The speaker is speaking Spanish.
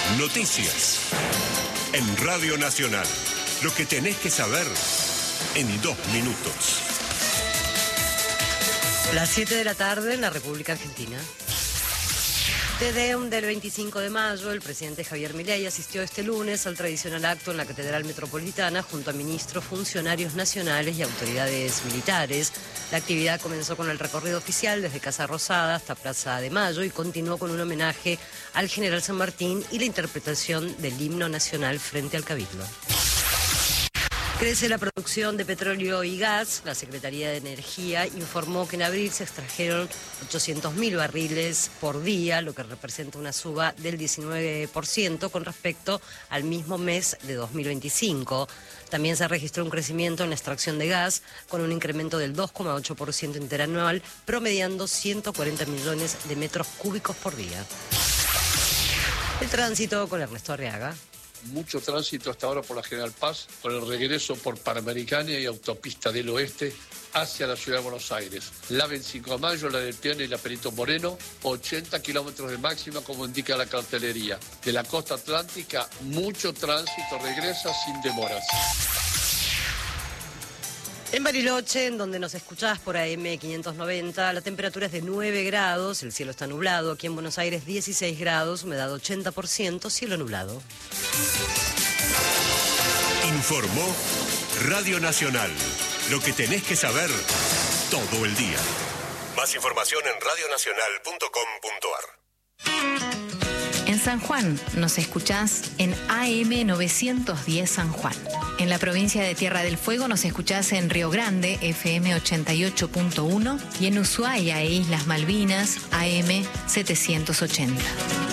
Noticias. En Radio Nacional. Lo que tenés que saber en 2 minutos. Las 7 de la tarde en la República Argentina. Te Deum del 25 de mayo, el presidente Javier Milei asistió este lunes al tradicional acto en la Catedral Metropolitana junto a ministros, funcionarios nacionales y autoridades militares. La actividad comenzó con el recorrido oficial desde Casa Rosada hasta Plaza de Mayo y continuó con un homenaje al general San Martín y la interpretación del himno nacional frente al Cabildo. Crece la producción de petróleo y gas. La Secretaría de Energía informó que en abril se extrajeron 800.000 barriles por día, lo que representa una suba del 19% con respecto al mismo mes de 2025. También se registró un crecimiento en la extracción de gas, con un incremento del 2,8% interanual, promediando 140 millones de metros cúbicos por día. El tránsito con Ernesto Arriaga. Mucho tránsito hasta ahora por la General Paz, por el regreso por Panamericana y Autopista del Oeste hacia la Ciudad de Buenos Aires. La 25 de Mayo, la del Piano y la Perito Moreno, 80 kilómetros de máxima, como indica la cartelería. De la costa atlántica, mucho tránsito, regresa sin demoras. En Bariloche, en donde nos escuchás por AM 590, la temperatura es de 9 grados, el cielo está nublado. Aquí en Buenos Aires 16 grados, humedad 80%, cielo nublado. Informó Radio Nacional. Lo que tenés que saber todo el día. Más información en radionacional.com.ar. En San Juan nos escuchás en AM 910 San Juan. En la provincia de Tierra del Fuego nos escuchás en Río Grande, FM 88.1, y en Ushuaia e Islas Malvinas, AM 780.